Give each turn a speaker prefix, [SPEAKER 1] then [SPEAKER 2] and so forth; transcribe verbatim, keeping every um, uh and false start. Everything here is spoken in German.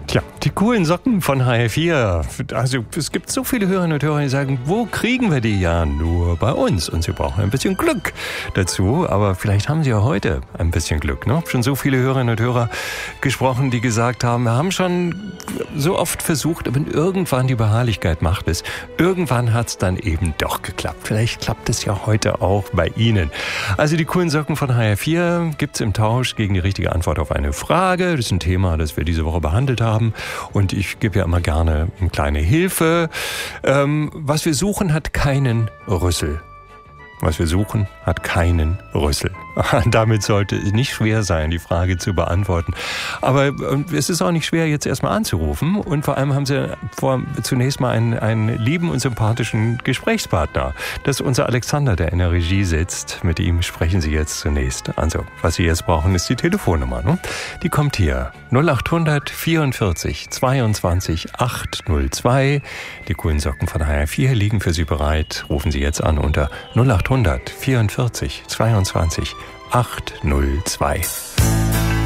[SPEAKER 1] Tja, die coolen Socken von H R vier. Also es gibt so viele Hörerinnen und Hörer, die sagen, wo kriegen wir die? Ja, nur bei uns. Und sie brauchen ein bisschen Glück dazu. Aber vielleicht haben sie ja heute ein bisschen Glück. Ne? Schon so viele Hörerinnen und Hörer gesprochen, die gesagt haben, wir haben schon so oft versucht, aber irgendwann die Beharrlichkeit macht es. Irgendwann hat es dann eben doch geklappt. Vielleicht klappt es ja heute auch bei Ihnen. Also die coolen Socken von H R vier gibt es im Tausch gegen die richtige Antwort auf eine Frage. Das ist ein Thema, das wir diese Woche behandelt haben. Und ich gebe ja immer gerne eine kleine Hilfe. Ähm, was wir suchen, hat keinen Rüssel. Was wir suchen, hat keinen Rüssel. Damit sollte es nicht schwer sein, die Frage zu beantworten. Aber es ist auch nicht schwer, jetzt erstmal anzurufen. Und vor allem haben Sie vor, zunächst mal einen, einen lieben und sympathischen Gesprächspartner. Das ist unser Alexander, der in der Regie sitzt. Mit ihm sprechen Sie jetzt zunächst. Also, was Sie jetzt brauchen, ist die Telefonnummer. Ne? Die kommt hier. null acht hundert vierundvierzig zweiundzwanzig achthundertzwei. Die coolen Socken von H R vier liegen für Sie bereit. Rufen Sie jetzt an unter null acht hundert vierundvierzig zweiundzwanzig achthundertzwei.